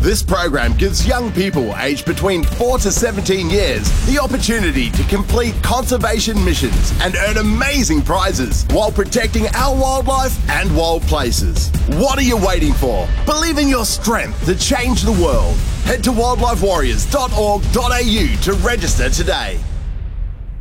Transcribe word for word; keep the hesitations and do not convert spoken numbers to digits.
This program gives young people aged between four to seventeen years the opportunity to complete conservation missions and earn amazing prizes while protecting our wildlife and wild places. What are you waiting for? Believe in your strength to change the world. Head to wildlife warriors dot org dot a u to register today.